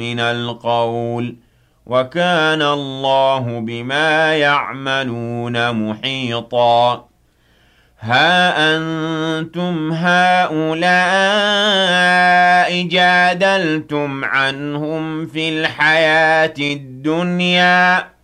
مِنَ الْقَوْلِ وَكَانَ اللَّهُ بِمَا يَعْمَلُونَ مُحِيطًا ها أنتم هؤلاء جادلتم عنهم في الحياة الدنيا